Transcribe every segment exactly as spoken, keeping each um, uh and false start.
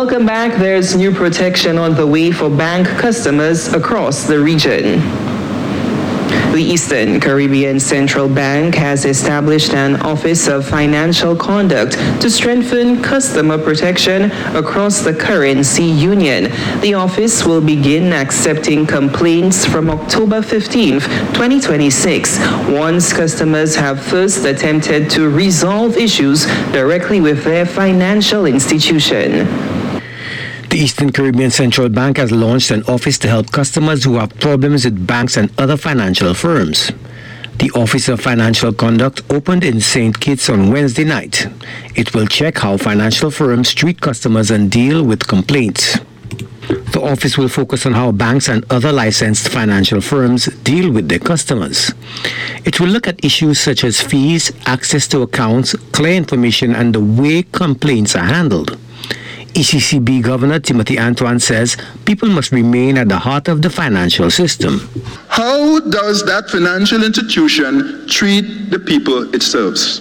Welcome back. There's new protection on the way for bank customers across the region. The Eastern Caribbean Central Bank has established an Office of Financial Conduct to strengthen customer protection across the currency union. The office will begin accepting complaints from October fifteenth, twenty twenty-six, once customers have first attempted to resolve issues directly with their financial institution. The Eastern Caribbean Central Bank has launched an office to help customers who have problems with banks and other financial firms. The Office of Financial Conduct opened in Saint Kitts on Wednesday night. It will check how financial firms treat customers and deal with complaints. The office will focus on how banks and other licensed financial firms deal with their customers. It will look at issues such as fees, access to accounts, clear information, and the way complaints are handled. E C C B Governor Timothy Antoine says people must remain at the heart of the financial system. How does that financial institution treat the people it serves?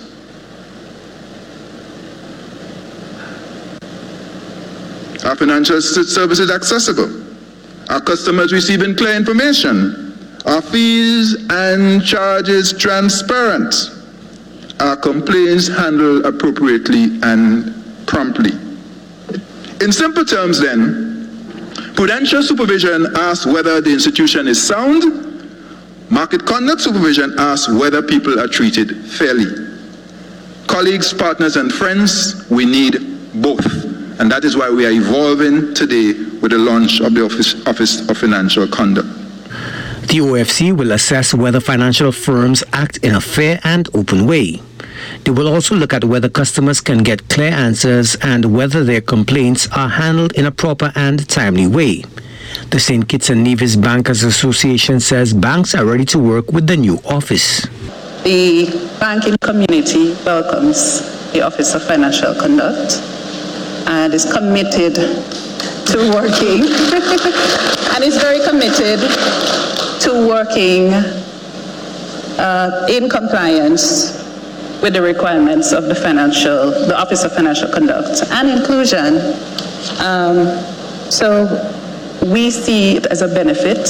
Are financial services accessible? Are customers receiving clear information? Are fees and charges transparent? Are complaints handled appropriately and promptly? In simple terms then, prudential supervision asks whether the institution is sound. Market conduct supervision asks whether people are treated fairly. Colleagues, partners, and friends, we need both. And that is why we are evolving today with the launch of the Office, Office of Financial Conduct. The O F C will assess whether financial firms act in a fair and open way. They will also look at whether customers can get clear answers and whether their complaints are handled in a proper and timely way. The Saint Kitts and Nevis Bankers Association says banks are ready to work with the new office. The banking community welcomes the Office of Financial Conduct and is committed to working and is very committed to working uh, in compliance with the requirements of the financial, the Office of Financial Conduct and Inclusion. Um, so we see it as a benefit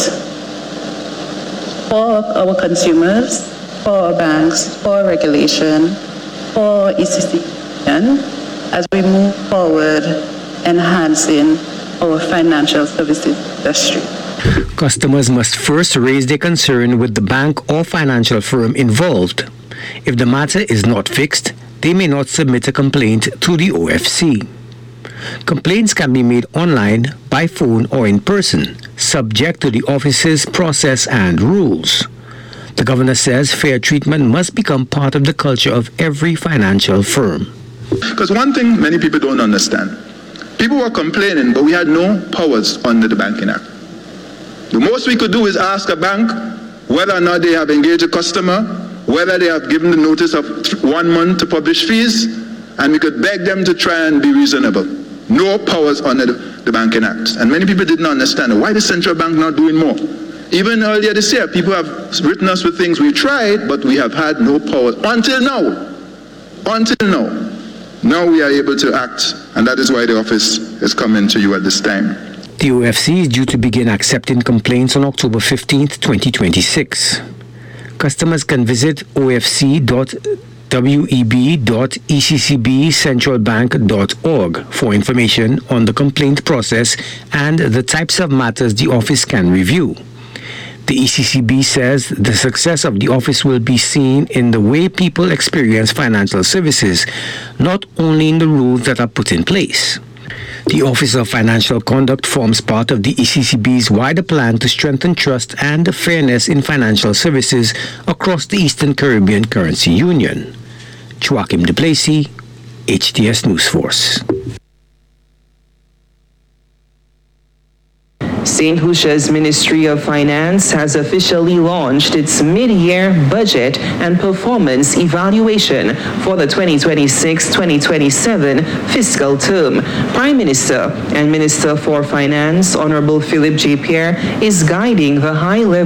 for our consumers, for our banks, for regulation, for E C C as we move forward enhancing our financial services industry. Customers must first raise their concern with the bank or financial firm involved. If the matter is not fixed, they may not submit a complaint to the O F C. Complaints can be made online, by phone, or in person, subject to the office's process and rules. The governor says fair treatment must become part of the culture of every financial firm. Because one thing many people don't understand, people were complaining, but we had no powers under the Banking Act. The most we could do is ask a bank whether or not they have engaged a customer, whether they have given the notice of one month to publish fees, and we could beg them to try and be reasonable. No powers under the, the Banking Act. And many people didn't understand why the central bank not doing more. Even earlier this year, people have written us with things we tried, but we have had no powers until now. Until now. Now we are able to act, and that is why the office is coming to you at this time. The O F C is due to begin accepting complaints on October fifteenth, twenty twenty-six. Customers can visit o f c dot web dot e c c b central bank dot org for information on the complaint process and the types of matters the office can review. The E C C B says the success of the office will be seen in the way people experience financial services, not only in the rules that are put in place. The Office of Financial Conduct forms part of the E C C B's wider plan to strengthen trust and fairness in financial services across the Eastern Caribbean Currency Union. Joachim de Plessis, H T S News Force. Saint Lucia's Ministry of Finance has officially launched its mid-year budget and performance evaluation for the twenty twenty-six twenty twenty-seven fiscal term. Prime Minister and Minister for Finance, Honorable Philip J. Pierre, is guiding the high-level